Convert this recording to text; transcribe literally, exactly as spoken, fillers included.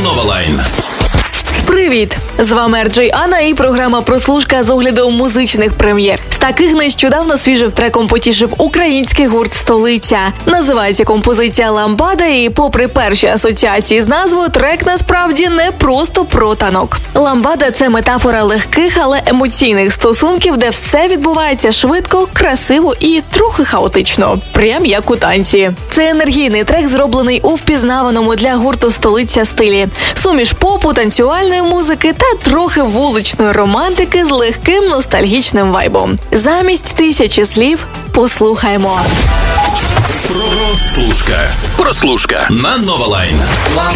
Новалайн. Привіт! З вами Ар Джей Анна і програма «Прослушка» з оглядом музичних прем'єр. З таких нещодавно свіжим треком потішив український гурт «Столиця». Називається композиція «Ламбада» і попри перші асоціації з назвою, трек насправді не просто про танок. «Ламбада» – це метафора легких, але емоційних стосунків, де все відбувається швидко, красиво і трохи хаотично. Прям як у танці. Це енергійний трек, зроблений у впізнаваному для гурту «Столиця» стилі. Суміш попу, танцювальної музики та трохи вуличної романтики з легким ностальгічним вайбом. Замість тисячі слів послухаймо. Прослушка. Прослушка на Новалайн.